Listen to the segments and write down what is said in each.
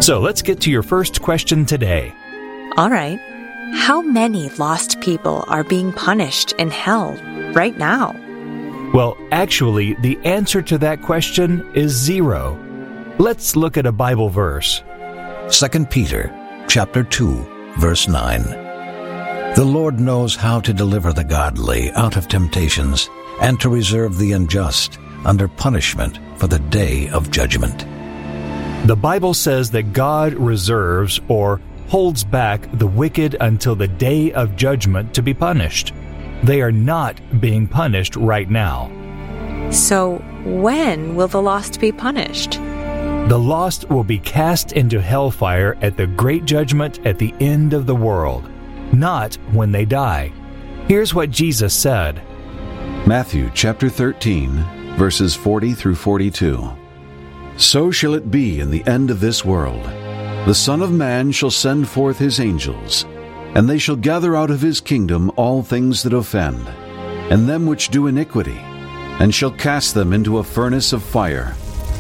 So let's get to your first question today. All right. How many lost people are being punished in hell right now? Well, actually, the answer to that question is 0. Let's look at a Bible verse. 2 Peter chapter 2, verse 9. The Lord knows how to deliver the godly out of temptations and to reserve the unjust under punishment for the day of judgment. The Bible says that God reserves or holds back the wicked until the day of judgment to be punished. They are not being punished right now. So when will the lost be punished? The lost will be cast into hellfire at the great judgment at the end of the world, not when they die. Here's what Jesus said. Matthew chapter 13, verses 40 through 42. So shall it be in the end of this world. The Son of Man shall send forth his angels, and they shall gather out of his kingdom all things that offend, and them which do iniquity, and shall cast them into a furnace of fire.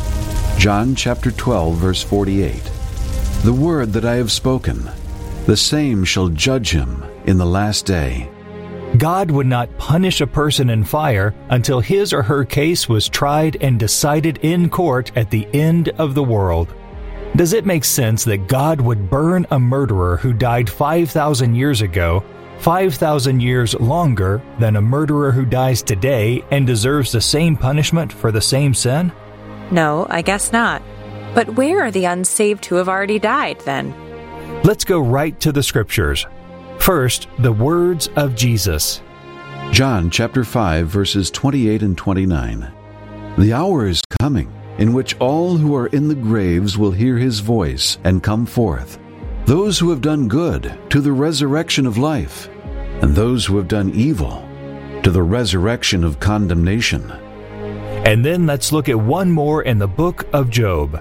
John chapter 12, verse 48. The word that I have spoken, the same shall judge him in the last day. God would not punish a person in fire until his or her case was tried and decided in court at the end of the world. Does it make sense that God would burn a murderer who died 5,000 years ago, 5,000 years longer than a murderer who dies today and deserves the same punishment for the same sin? No, I guess not. But where are the unsaved who have already died then? Let's go right to the scriptures. First, the words of Jesus. John chapter 5, verses 28 and 29. The hour is coming in which all who are in the graves will hear his voice and come forth. Those who have done good to the resurrection of life, and those who have done evil to the resurrection of condemnation. And then let's look at one more in the book of Job.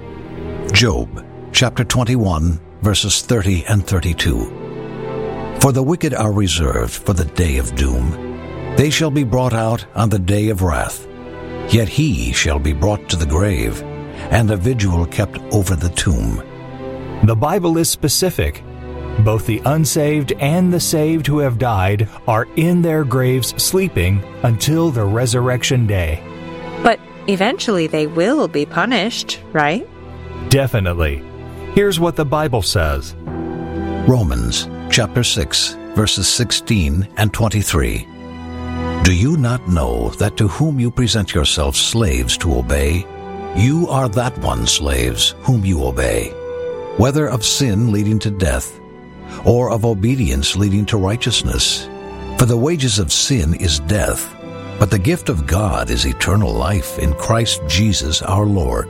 Job chapter 21, verses 30 and 32. For the wicked are reserved for the day of doom. They shall be brought out on the day of wrath. Yet he shall be brought to the grave, and a vigil kept over the tomb. The Bible is specific. Both the unsaved and the saved who have died are in their graves sleeping until the resurrection day. But eventually they will be punished, right? Definitely. Here's what the Bible says. Romans chapter 6, verses 16 and 23. Do you not know that to whom you present yourselves slaves to obey, you are that one slaves whom you obey, whether of sin leading to death, or of obedience leading to righteousness? For the wages of sin is death, but the gift of God is eternal life in Christ Jesus our Lord.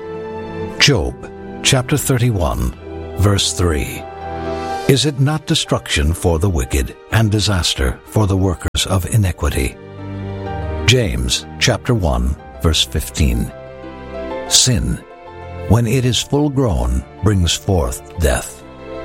Job chapter 31, verse 3. Is it not destruction for the wicked and disaster for the workers of iniquity? James chapter 1, verse 15. Sin, when it is full grown, brings forth death.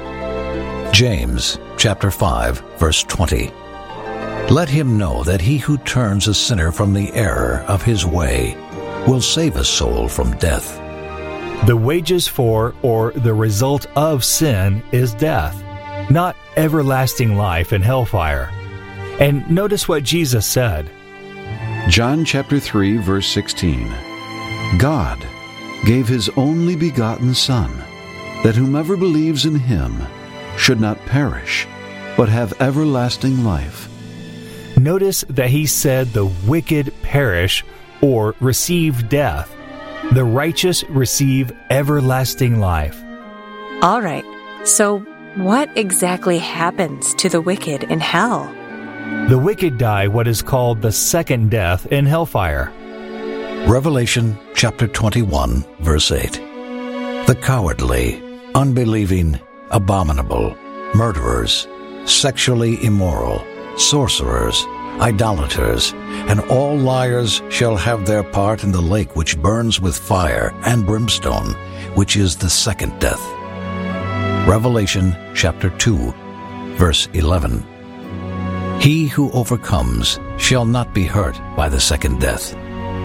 James chapter 5, verse 20. Let him know that he who turns a sinner from the error of his way will save a soul from death. The wages for or the result of sin is death, not everlasting life in hellfire. And notice what Jesus said. John chapter 3, verse 16. God gave his only begotten Son, that whomever believes in him should not perish, but have everlasting life. Notice that he said the wicked perish or receive death. The righteous receive everlasting life. All right. So what exactly happens to the wicked in hell? The wicked die what is called the second death in hellfire. Revelation chapter 21, verse 8. The cowardly, unbelieving, abominable, murderers, sexually immoral, sorcerers, idolaters, and all liars shall have their part in the lake which burns with fire and brimstone, which is the second death. Revelation chapter 2, verse 11. He who overcomes shall not be hurt by the second death.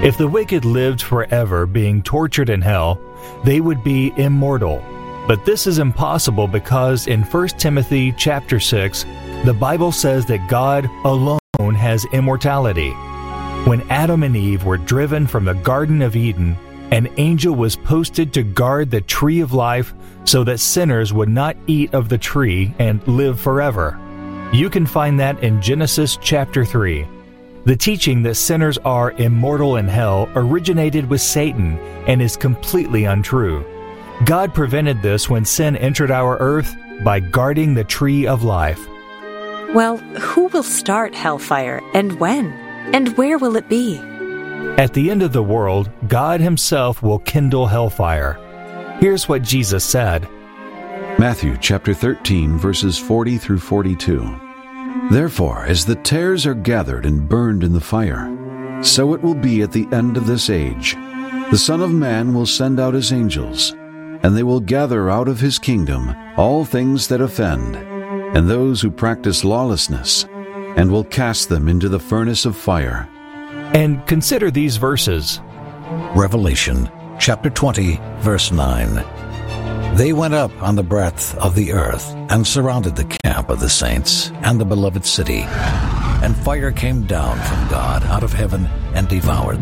If the wicked lived forever being tortured in hell, they would be immortal. But this is impossible because in 1 Timothy chapter 6, the Bible says that God alone has immortality. When Adam and Eve were driven from the Garden of Eden, an angel was posted to guard the tree of life so that sinners would not eat of the tree and live forever. You can find that in Genesis chapter 3. The teaching that sinners are immortal in hell originated with Satan and is completely untrue. God prevented this when sin entered our earth by guarding the tree of life. Well, who will start hellfire and when? And where will it be? At the end of the world, God Himself will kindle hellfire. Here's what Jesus said. Matthew chapter 13, verses 40 through 42. Therefore, as the tares are gathered and burned in the fire, so it will be at the end of this age. The Son of Man will send out His angels, and they will gather out of His kingdom all things that offend, and those who practice lawlessness, and will cast them into the furnace of fire. And consider these verses. Revelation chapter 20, verse 9. They went up on the breadth of the earth and surrounded the camp of the saints and the beloved city. And fire came down from God out of heaven and devoured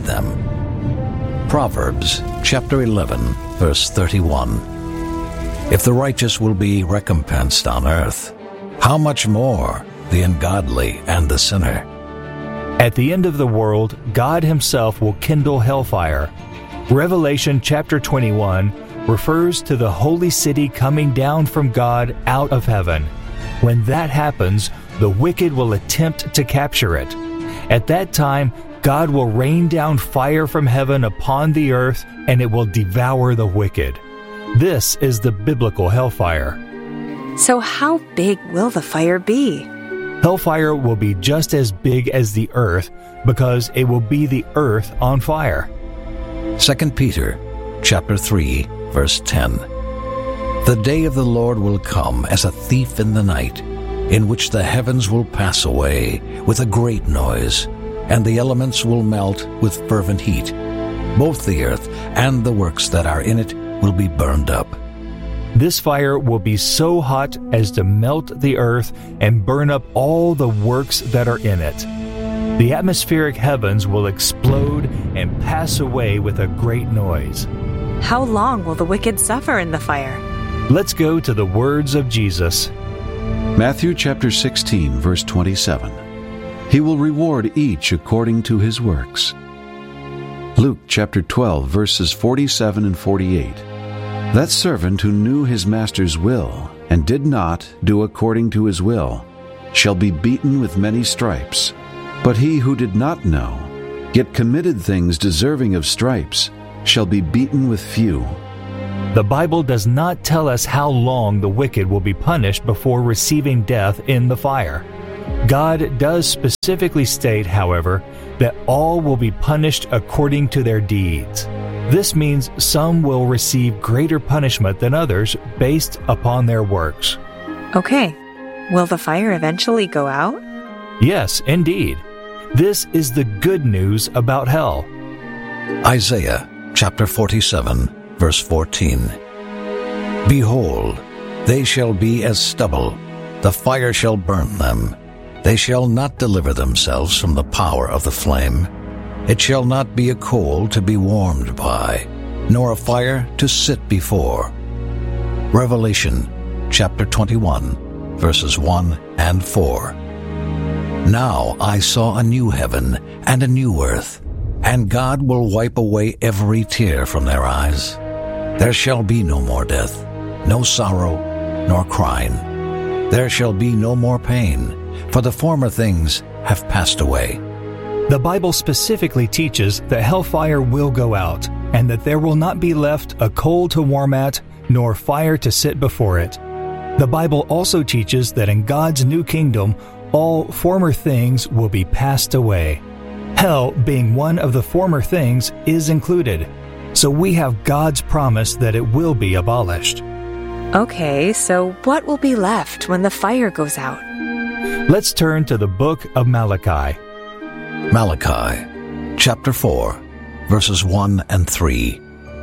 them. Proverbs chapter 11, verse 31. If the righteous will be recompensed on earth, how much more the ungodly and the sinner? At the end of the world, God Himself will kindle hellfire. Revelation chapter 21 refers to the holy city coming down from God out of heaven. When that happens, the wicked will attempt to capture it. At that time, God will rain down fire from heaven upon the earth, and it will devour the wicked. This is the biblical hellfire. So how big will the fire be? Hellfire will be just as big as the earth because it will be the earth on fire. 2 Peter chapter 3, verse 10. The day of the Lord will come as a thief in the night, in which the heavens will pass away with a great noise, and the elements will melt with fervent heat. Both the earth and the works that are in it will be burned up. This fire will be so hot as to melt the earth and burn up all the works that are in it. The atmospheric heavens will explode and pass away with a great noise. How long will the wicked suffer in the fire? Let's go to the words of Jesus. Matthew chapter 16, verse 27. He will reward each according to his works. Luke chapter 12, verses 47 and 48. That servant who knew his master's will and did not do according to his will shall be beaten with many stripes. But he who did not know, yet committed things deserving of stripes, shall be beaten with few. The Bible does not tell us how long the wicked will be punished before receiving death in the fire. God does specifically state, however, that all will be punished according to their deeds. This means some will receive greater punishment than others based upon their works. Okay, will the fire eventually go out? Yes, indeed. This is the good news about hell. Isaiah chapter 47, verse 14. Behold, they shall be as stubble, the fire shall burn them. They shall not deliver themselves from the power of the flame. It shall not be a coal to be warmed by, nor a fire to sit before. Revelation chapter 21, verses 1 and 4. Now I saw a new heaven and a new earth, and God will wipe away every tear from their eyes. There shall be no more death, no sorrow, nor crying. There shall be no more pain, for the former things have passed away. The Bible specifically teaches that hellfire will go out, and that there will not be left a coal to warm at, nor fire to sit before it. The Bible also teaches that in God's new kingdom, all former things will be passed away. Hell, being one of the former things, is included. So we have God's promise that it will be abolished. Okay, so what will be left when the fire goes out? Let's turn to the book of Malachi. Malachi chapter 4, verses 1 and 3.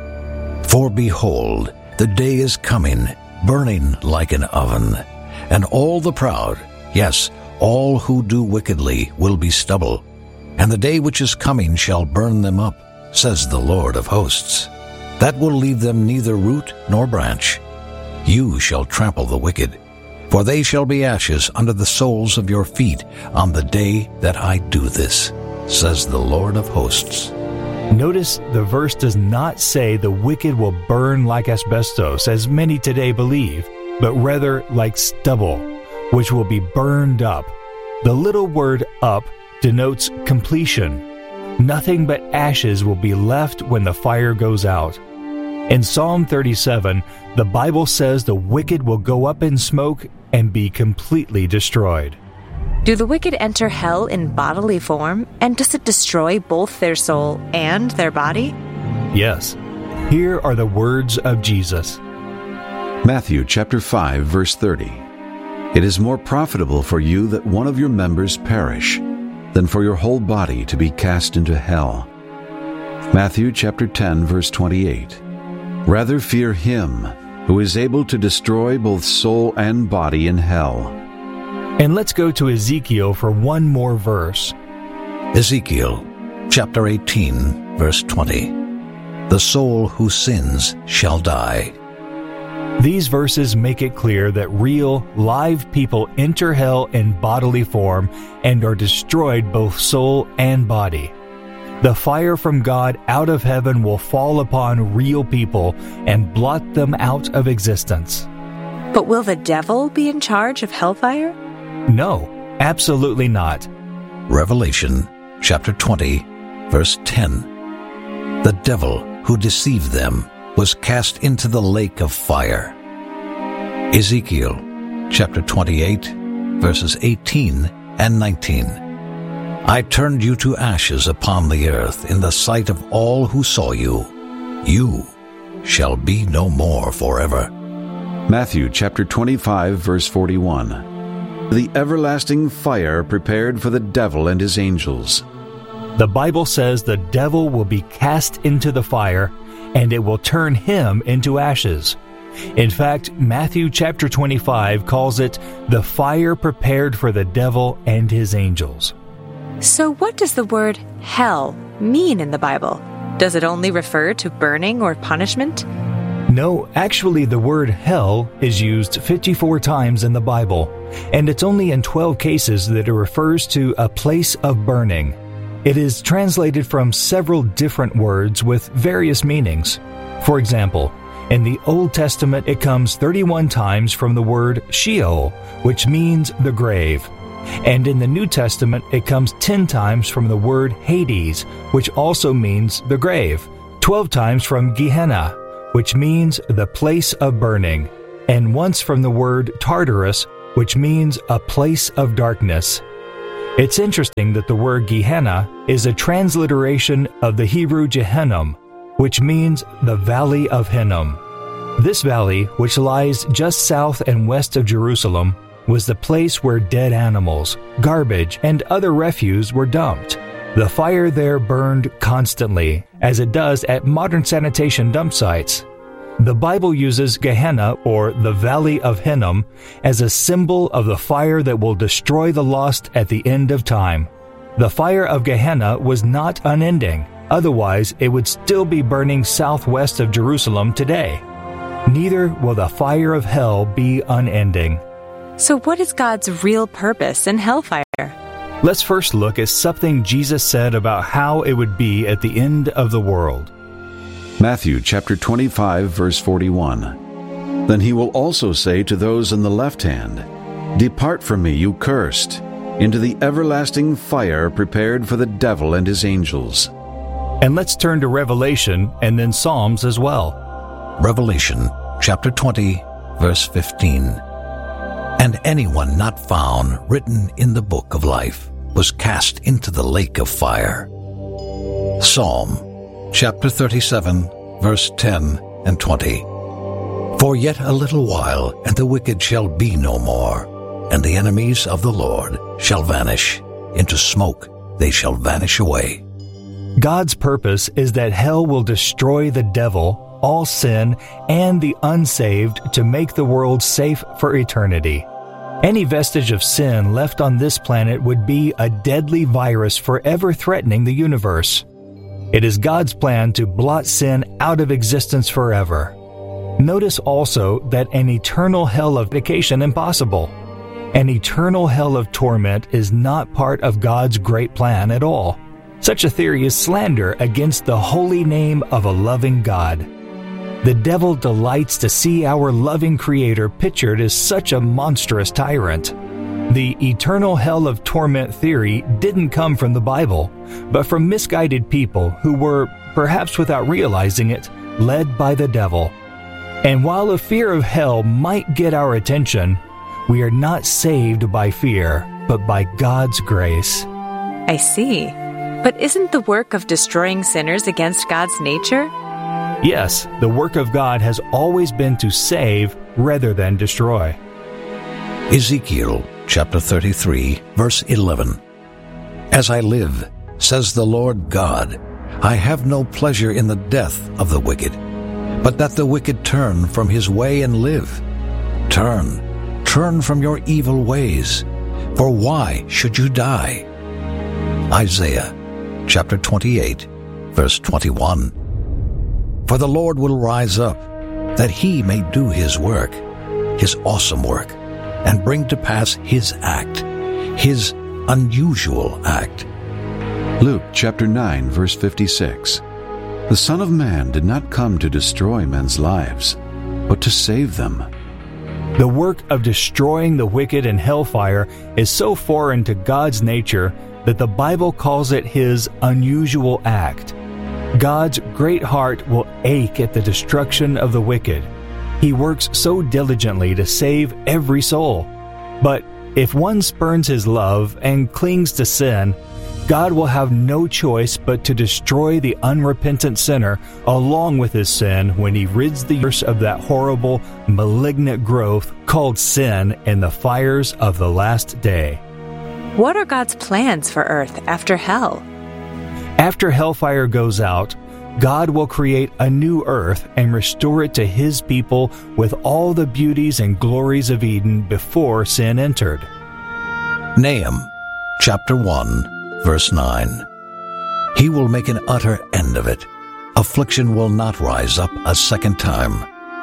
For behold, the day is coming, burning like an oven, and all the proud, yes, all who do wickedly, will be stubble. And the day which is coming shall burn them up, says the Lord of hosts. That will leave them neither root nor branch. You shall trample the wicked, for they shall be ashes under the soles of your feet on the day that I do this, says the Lord of hosts. Notice the verse does not say the wicked will burn like asbestos, as many today believe, but rather like stubble, which will be burned up. The little word up denotes completion. Nothing but ashes will be left when the fire goes out. In Psalm 37, the Bible says the wicked will go up in smoke and be completely destroyed. Do the wicked enter hell in bodily form, and does it destroy both their soul and their body? Yes. Here are the words of Jesus. Matthew chapter 5, verse 30. It is more profitable for you that one of your members perish than for your whole body to be cast into hell. Matthew chapter 10, verse 28. Rather fear him who is able to destroy both soul and body in hell. And let's go to Ezekiel for one more verse. Ezekiel chapter 18, verse 20. The soul who sins shall die. These verses make it clear that real, live people enter hell in bodily form and are destroyed both soul and body. The fire from God out of heaven will fall upon real people and blot them out of existence. But will the devil be in charge of hellfire? No, absolutely not. Revelation chapter 20, verse 10. The devil who deceived them was cast into the lake of fire. Ezekiel chapter 28, verses 18 and 19. I turned you to ashes upon the earth in the sight of all who saw you. You shall be no more forever. Matthew chapter 25, verse 41. The everlasting fire prepared for the devil and his angels. The Bible says the devil will be cast into the fire, and it will turn him into ashes. In fact, Matthew chapter 25 calls it the fire prepared for the devil and his angels. So what does the word hell mean in the Bible? Does it only refer to burning or punishment? No, actually the word hell is used 54 times in the Bible, and it's only in 12 cases that it refers to a place of burning. It is translated from several different words with various meanings. For example, in the Old Testament it comes 31 times from the word Sheol, which means the grave. And in the New Testament it comes 10 times from the word Hades, which also means the grave, 12 times from Gehenna, which means the place of burning, and once from the word Tartarus, which means a place of darkness. It's interesting that the word Gehenna is a transliteration of the Hebrew Gehenna, which means the Valley of Hinnom. This valley, which lies just south and west of Jerusalem, was the place where dead animals, garbage, and other refuse were dumped. The fire there burned constantly, as it does at modern sanitation dump sites. The Bible uses Gehenna, or the Valley of Hinnom, as a symbol of the fire that will destroy the lost at the end of time. The fire of Gehenna was not unending, otherwise it would still be burning southwest of Jerusalem today. Neither will the fire of hell be unending. So what is God's real purpose in hellfire? Let's first look at something Jesus said about how it would be at the end of the world. Matthew chapter 25, verse 41. Then he will also say to those in the left hand, Depart from me, you cursed, into the everlasting fire prepared for the devil and his angels. And let's turn to Revelation and then Psalms as well. Revelation chapter 20, verse 15. And anyone not found written in the book of life was cast into the lake of fire. Psalm chapter 37, verse 10 and 20. For yet a little while, and the wicked shall be no more, and the enemies of the Lord shall vanish. Into smoke they shall vanish away. God's purpose is that hell will destroy the devil, all sin, and the unsaved to make the world safe for eternity. Any vestige of sin left on this planet would be a deadly virus forever threatening the universe. It is God's plan to blot sin out of existence forever. Notice also that an eternal hell of vacation impossible. An eternal hell of torment is not part of God's great plan at all. Such a theory is slander against the holy name of a loving God. The devil delights to see our loving Creator pictured as such a monstrous tyrant. The eternal hell of torment theory didn't come from the Bible, but from misguided people who were, perhaps without realizing it, led by the devil. And while a fear of hell might get our attention, we are not saved by fear, but by God's grace. I see. But isn't the work of destroying sinners against God's nature? Yes, the work of God has always been to save rather than destroy. Ezekiel chapter 33, verse 11. As I live, says the Lord God, I have no pleasure in the death of the wicked, but that the wicked turn from his way and live. Turn from your evil ways, for why should you die? Isaiah chapter 28, verse 21. For the Lord will rise up, that he may do his work, his awesome work, and bring to pass his act, his unusual act. Luke chapter 9, verse 56. The Son of Man did not come to destroy men's lives, but to save them. The work of destroying the wicked in hellfire is so foreign to God's nature that the Bible calls it his unusual act. God's great heart will ache at the destruction of the wicked. He works so diligently to save every soul. But if one spurns his love and clings to sin, God will have no choice but to destroy the unrepentant sinner along with his sin when he rids the earth of that horrible, malignant growth called sin in the fires of the last day. What are God's plans for earth after hell? After hellfire goes out, God will create a new earth and restore it to his people with all the beauties and glories of Eden before sin entered. Nahum chapter 1, verse 9. He will make an utter end of it. Affliction will not rise up a second time.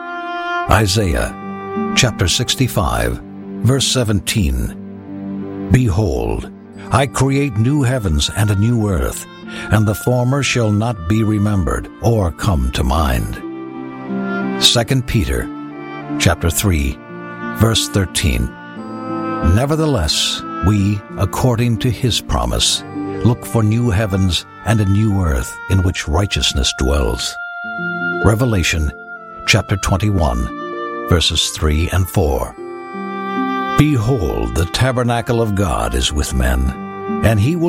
Isaiah chapter 65, verse 17. Behold, I create new heavens and a new earth, and the former shall not be remembered or come to mind. 2 Peter chapter 3, verse 13. Nevertheless, we, according to his promise, look for new heavens and a new earth in which righteousness dwells. Revelation chapter 21, verses 3 and 4. Behold, the tabernacle of God is with men, and he will